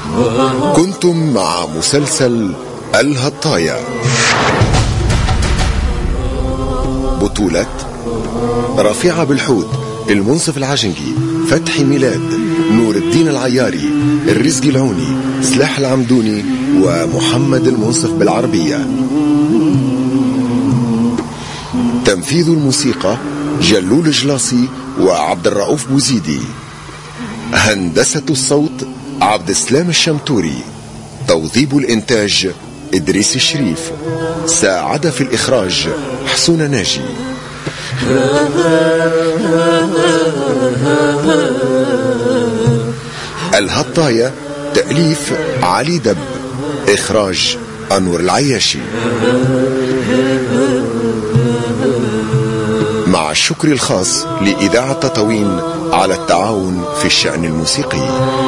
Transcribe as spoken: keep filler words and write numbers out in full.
كنتم مع مسلسل الهطاية. بطولة رفيعة بالحوت، المنصف العجنقي، فتحي ميلاد، نور الدين العياري، الرزق العوني، سلاح العمدوني، ومحمد المنصف بالعربية. تنفيذ الموسيقى جلول جلاصي وعبد الرؤوف بوزيدي. هندسة الصوت عبد السلام الشمتوري. توظيب الإنتاج إدريس الشريف. ساعد في الإخراج حسون ناجي. الهطاية تأليف علي دب، إخراج أنور العياشي. مع الشكر الخاص لإذاعة تطاوين على التعاون في الشأن الموسيقي.